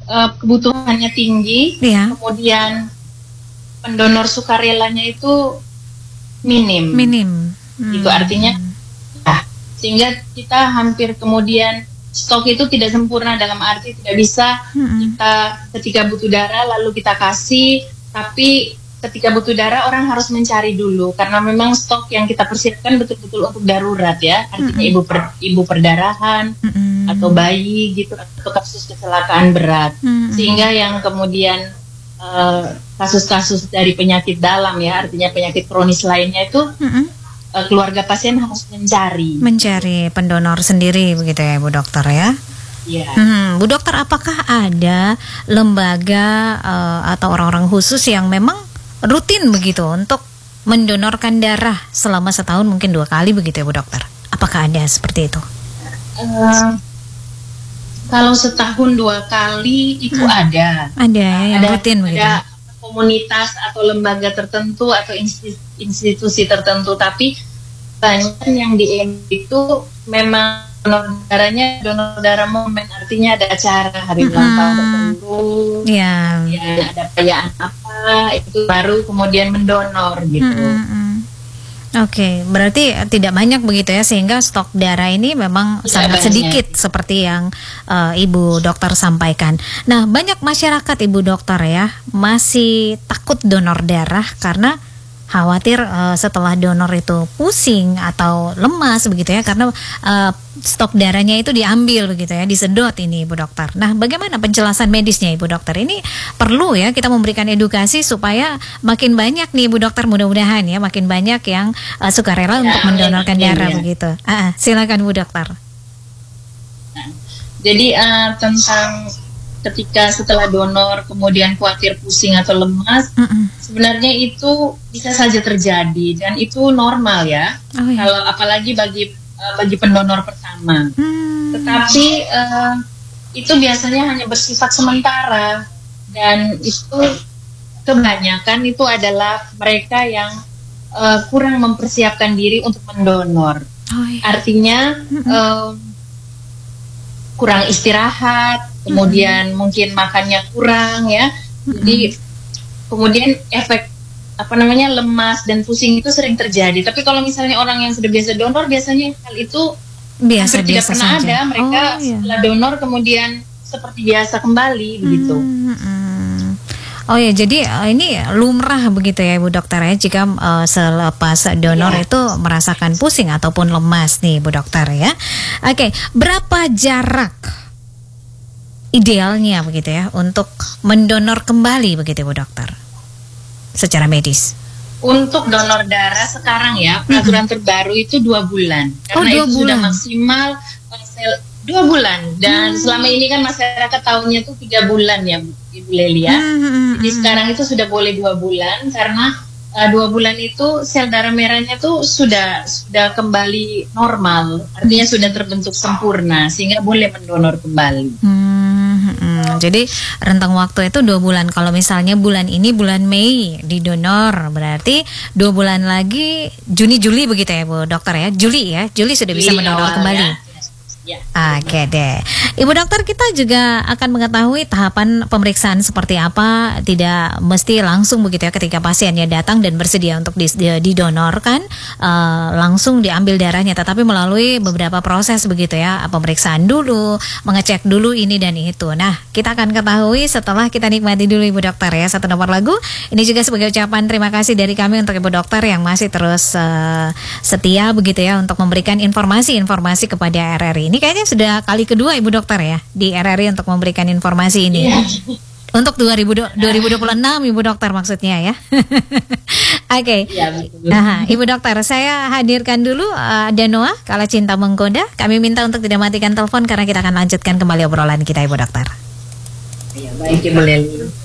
kebutuhannya tinggi, Iya. kemudian pendonor sukarelanya itu minim. Itu artinya, sehingga kita hampir kemudian stok itu tidak sempurna, dalam arti tidak bisa kita ketika butuh darah lalu kita kasih, tapi ketika butuh darah orang harus mencari dulu karena memang stok yang kita persiapkan betul-betul untuk darurat ya, artinya ibu perdarahan atau bayi gitu, atau kasus kecelakaan berat, sehingga yang kemudian kasus-kasus dari penyakit dalam ya, artinya penyakit kronis lainnya itu keluarga pasien harus mencari pendonor sendiri begitu ya Bu Dokter ya. Iya. Bu Dokter, apakah ada lembaga atau orang-orang khusus yang memang rutin begitu untuk mendonorkan darah selama setahun mungkin 2 kali begitu ya Bu Dokter? Apakah ada seperti itu? Kalau setahun 2 kali itu ada yang rutin begitu. Ada komunitas atau lembaga tertentu atau institusi tertentu, tapi banyak yang di itu memang donor darah momen, artinya ada acara hari ulang tahun tertentu, ya ada perayaan apa, itu baru kemudian mendonor gitu. Oke, berarti tidak banyak begitu ya, sehingga stok darah ini memang sangat sedikit seperti yang Ibu Dokter sampaikan. Nah, banyak masyarakat Ibu Dokter ya masih takut donor darah karena khawatir setelah donor itu pusing atau lemas begitu ya, karena stok darahnya itu diambil begitu ya, disedot ini Ibu Dokter. Nah, bagaimana penjelasan medisnya Ibu Dokter? Ini perlu ya kita memberikan edukasi supaya makin banyak nih Ibu Dokter, mudah-mudahan ya makin banyak yang sukarela untuk mendonorkan darah begitu. Silakan Bu Dokter. Jadi tentang ketika setelah donor kemudian khawatir pusing atau lemas, sebenarnya itu bisa saja terjadi dan itu normal ya. Kalau apalagi bagi pendonor pertama. Tetapi itu biasanya hanya bersifat sementara, dan itu kebanyakan itu adalah mereka yang kurang mempersiapkan diri untuk mendonor. Artinya kurang istirahat, kemudian mungkin makannya kurang ya, jadi kemudian efek lemas dan pusing itu sering terjadi. Tapi kalau misalnya orang yang sudah biasa donor, biasanya hal itu tidak pernah saja ada. Mereka setelah donor kemudian seperti biasa kembali begitu. Oh ya, jadi ini lumrah begitu ya Bu Dokter ya, jika selepas donor itu merasakan pusing ataupun lemas nih Bu Dokter ya. Oke, berapa jarak idealnya begitu ya untuk mendonor kembali begitu Bu Dokter secara medis? Untuk donor darah sekarang ya, peraturan terbaru itu 2 bulan. Karena itu sudah maksimal 2 bulan. Dan selama ini kan masyarakat tahunnya itu 3 bulan ya Ibu Lelia. Jadi sekarang itu sudah boleh 2 bulan, karena 2 bulan itu sel darah merahnya tuh sudah kembali normal, artinya sudah terbentuk sempurna sehingga boleh mendonor kembali. Jadi rentang waktu itu 2 bulan. Kalau misalnya bulan ini bulan Mei didonor, berarti 2 bulan lagi Juni Juli begitu ya Bu Dokter ya. Juli sudah bisa mendonor kembali. Oke deh, Ibu Dokter, kita juga akan mengetahui tahapan pemeriksaan seperti apa. Tidak mesti langsung begitu ya, ketika pasiennya datang dan bersedia untuk didonorkan langsung diambil darahnya, tetapi melalui beberapa proses begitu ya, pemeriksaan dulu, mengecek dulu ini dan itu. Nah, kita akan ketahui setelah kita nikmati dulu Ibu Dokter ya satu nomor lagu. Ini juga sebagai ucapan terima kasih dari kami untuk Ibu Dokter yang masih terus setia begitu ya untuk memberikan informasi kepada RRI. Ini kayaknya sudah kali kedua Ibu Dokter ya di RRI untuk memberikan informasi ini. Untuk 2026 Ibu Dokter maksudnya ya. Oke. Ibu Dokter, saya hadirkan dulu Danoa, Kalau Cinta Menggoda. Kami minta untuk tidak matikan telepon karena kita akan lanjutkan kembali obrolan kita Ibu Dokter. Baik Ibu Leli.